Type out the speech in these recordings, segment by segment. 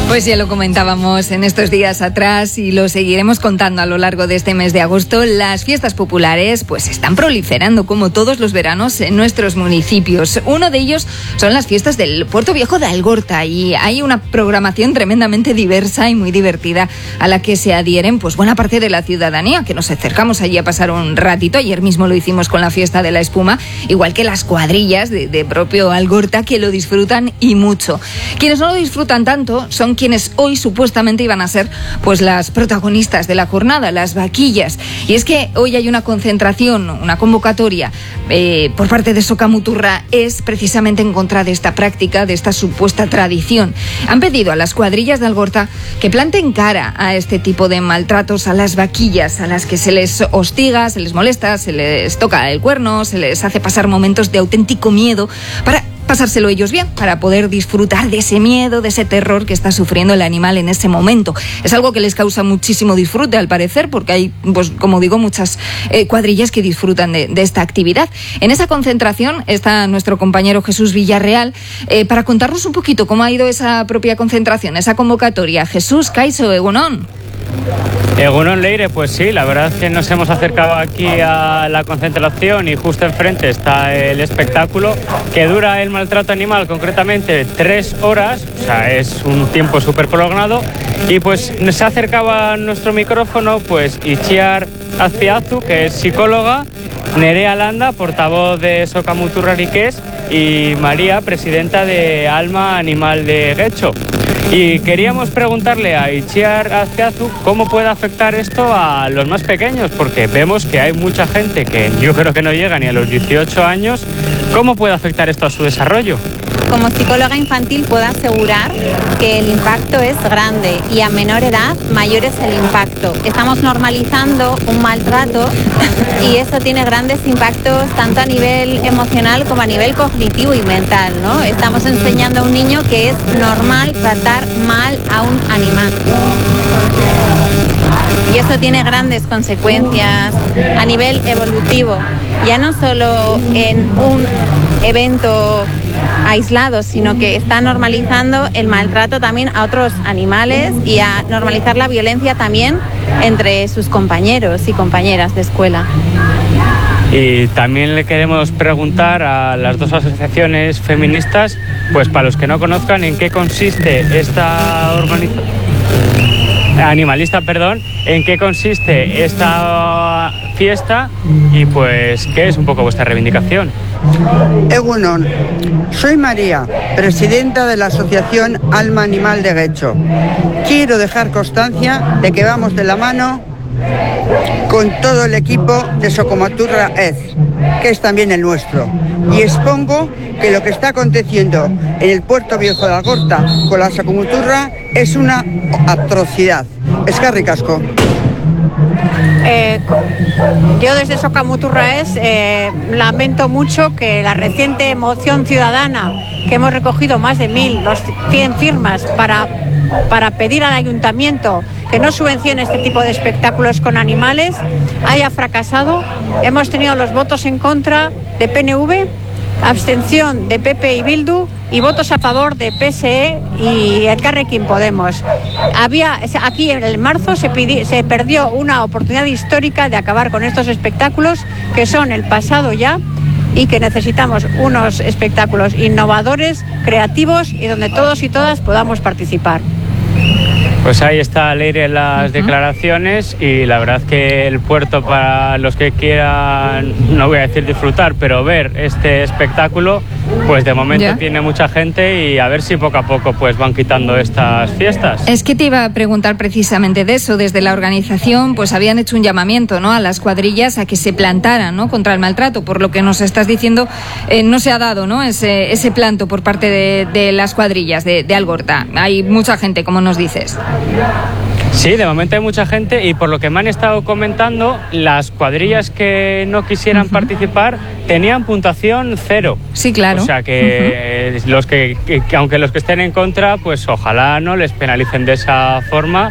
Pues ya lo comentábamos en estos días atrás y lo seguiremos contando a lo largo de este mes de agosto. Las fiestas populares pues están proliferando como todos los veranos en nuestros municipios. Uno de ellos son las fiestas del Puerto Viejo de Algorta y hay una programación tremendamente diversa y muy divertida a la que se adhieren pues buena parte de la ciudadanía, que nos acercamos allí a pasar un ratito. Ayer mismo lo hicimos con la fiesta de la espuma, igual que las cuadrillas de propio Algorta, que lo disfrutan y mucho. Quienes no lo disfrutan tanto son quienes hoy supuestamente iban a ser pues las protagonistas de la jornada, las vaquillas. Y es que hoy hay una concentración, una convocatoria por parte de Socamuturra, es precisamente en contra de esta práctica, de esta supuesta tradición. Han pedido a las cuadrillas de Algorta que planten cara a este tipo de maltratos a las vaquillas, a las que se les hostiga, se les molesta, se les toca el cuerno, se les hace pasar momentos de auténtico miedo, para pasárselo ellos bien, para poder disfrutar de ese miedo, de ese terror que está sufriendo el animal en ese momento. Es algo que les causa muchísimo disfrute, al parecer, porque hay, pues como digo, muchas cuadrillas que disfrutan de esta actividad. En esa concentración está nuestro compañero Jesús Villarreal para contarnos un poquito cómo ha ido esa propia concentración, esa convocatoria. Jesús, Kaixo, Egunon. Egunon Leire, pues sí, la verdad es que nos hemos acercado aquí a la concentración y justo enfrente está el espectáculo que dura el maltrato animal, concretamente 3 horas, o sea, es un tiempo súper prolongado. Y pues se acercaba a nuestro micrófono pues Itziar Azpiazu, que es psicóloga, Nerea Landa, portavoz de Socamuturra Riqués, y María, presidenta de Alma Animal de Getxo. Y queríamos preguntarle a Itziar Azpiazu cómo puede afectar esto a los más pequeños, porque vemos que hay mucha gente que yo creo que no llega ni a los 18 años. ¿Cómo puede afectar esto a su desarrollo? Como psicóloga infantil puedo asegurar que el impacto es grande y a menor edad mayor es el impacto. Estamos normalizando un maltrato y eso tiene grandes impactos tanto a nivel emocional como a nivel cognitivo y mental, ¿no? Estamos enseñando a un niño que es normal tratar mal a un animal. Y eso tiene grandes consecuencias a nivel evolutivo, ya no solo en un evento aislado, sino que está normalizando el maltrato también a otros animales y a normalizar la violencia también entre sus compañeros y compañeras de escuela. Y también le queremos preguntar a las dos asociaciones feministas, pues para los que no conozcan, en qué consiste esta en qué consiste esta fiesta y pues qué es un poco vuestra reivindicación. Egunon, soy María, presidenta de la asociación Alma Animal de Getxo. Quiero dejar constancia de que vamos de la mano con todo el equipo de Socamuturra Ez, que es también el nuestro, y expongo que lo que está aconteciendo en el Puerto Viejo de Algorta con la Socamuturra es una atrocidad. Eskerrik asko. Yo desde Socamuturra Ez lamento mucho que la reciente moción ciudadana, que hemos recogido más de 1.100 firmas para pedir al ayuntamiento que no subvencione este tipo de espectáculos con animales, haya fracasado. Hemos tenido los votos en contra de PNV, abstención de PP y Bildu y votos a favor de PSE y Elkarrekin Podemos. Aquí en marzo se perdió una oportunidad histórica de acabar con estos espectáculos que son el pasado ya y que necesitamos unos espectáculos innovadores, creativos y donde todos y todas podamos participar. Pues ahí está Leire las declaraciones y la verdad que el puerto, para los que quieran, no voy a decir disfrutar, pero ver este espectáculo, pues de momento tiene mucha gente y a ver si poco a poco pues van quitando estas fiestas. Es que te iba a preguntar precisamente de eso. Desde la organización pues habían hecho un llamamiento, ¿no?, a las cuadrillas a que se plantaran, ¿no?, contra el maltrato. Por lo que nos estás diciendo, no se ha dado, ¿no?, ese planto por parte de las cuadrillas de Algorta. Hay mucha gente, como nos dices. Sí, de momento hay mucha gente y por lo que me han estado comentando, las cuadrillas que no quisieran participar tenían puntuación 0. Sí, claro. O sea que aunque los que estén en contra, pues ojalá no les penalicen de esa forma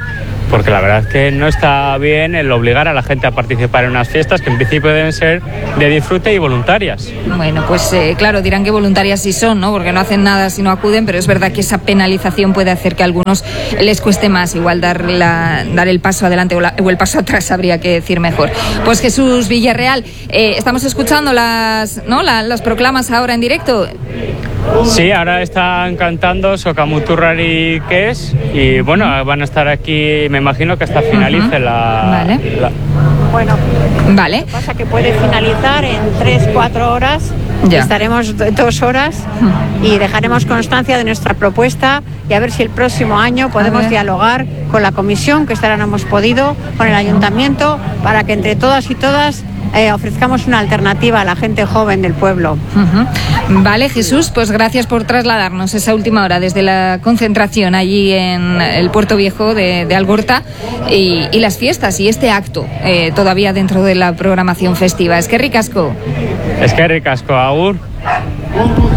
porque la verdad es que no está bien el obligar a la gente a participar en unas fiestas que en principio deben ser de disfrute y voluntarias. Bueno, pues claro, dirán que voluntarias sí son, ¿no? Porque no hacen nada si no acuden, pero es verdad que esa penalización puede hacer que a algunos les cueste más, igual dar el paso adelante o el paso atrás, habría que decir mejor. Pues Jesús Villarreal, estamos escuchando las proclamas ahora en directo. Sí, ahora están cantando Sokamuturrari Kes y bueno, van a estar aquí, me imagino que hasta finalice Vale. Bueno, Vale. lo que pasa que puede finalizar en 3-4 horas. Ya. Estaremos 2 horas y dejaremos constancia de nuestra propuesta y a ver si el próximo año podemos dialogar con la comisión, que esta no hemos podido, con el ayuntamiento, para que entre todas y todas ofrezcamos una alternativa a la gente joven del pueblo. Vale, Jesús, pues gracias por trasladarnos esa última hora desde la concentración allí en el Puerto Viejo de Algorta y las fiestas y este acto todavía dentro de la programación festiva. Eskerrik asko. Eskerrik asko, agur.